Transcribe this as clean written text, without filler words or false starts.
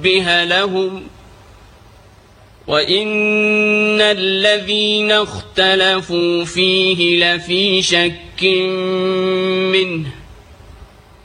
بها لهم وإن الذين اختلفوا فيه لفي شك منه